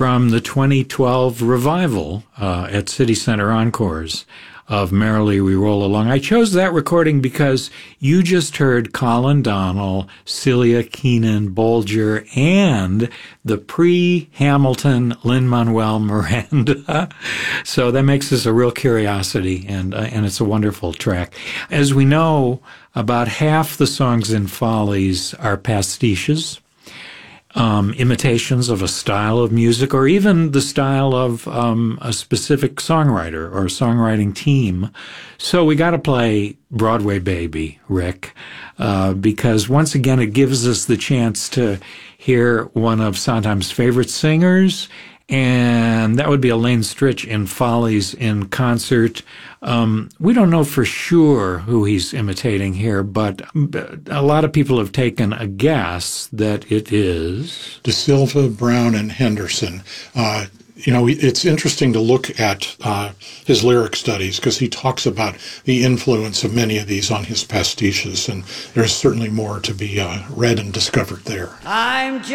from the 2012 revival at City Center Encores of Merrily We Roll Along. I chose that recording because you just heard Colin Donnell, Celia Keenan Bolger, and the pre-Hamilton Lin-Manuel Miranda. So that makes this a real curiosity, and it's a wonderful track. As we know, about half the songs in Follies are pastiches, imitations of a style of music, or even the style of a specific songwriter or songwriting team. So we got to play Broadway Baby, Rick, because once again it gives us the chance to hear one of Sondheim's favorite singers, and that would be Elaine Stritch in Follies in concert. We don't know for sure who he's imitating here, but a lot of people have taken a guess that it is De Silva, Brown, and Henderson. It's interesting to look at his lyric studies because he talks about the influence of many of these on his pastiches, and there's certainly more to be read and discovered there.